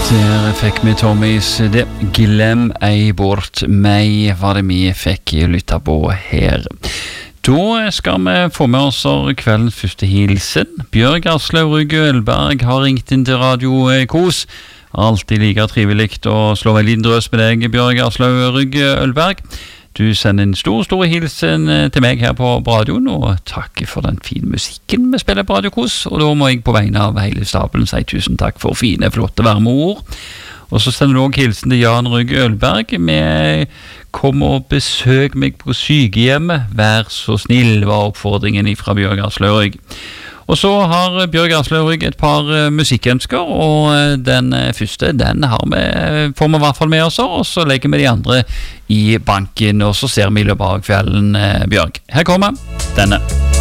Der fikk vi Tommys det. Glem ei bort meg, var det vi fikk lytte på her. Da skal vi få med oss kveldens første hilsen. Bjørg Aslaug Rygge Ølberg har ringt inn til Radio Kos. Alltid like trivelig å slå en liten drøs med deg, Bjørg Aslaug Rygge Ølberg. Du sender en stor hilsen til meg her på radioen, og takk for den fine musikken vi spiller på Radio Kos. Og da må jeg på vegne av hele stabelen si tusen takk for fine, flotte, varme ord. Og så sender du også hilsen til Jan Rygge Ølberg. Kom og besøk meg på sykehjemmet. Vær så snill, var oppfordringen fra Bjørg Aslaug Rygge. Og så har Bjørg Aslaug Rygge et par musikkønsker, og den første, den får vi i hvert fall med oss, og så legger vi de andre i banken, og så ser vi i løpet av kvelden, Bjørg. Her kommer denne.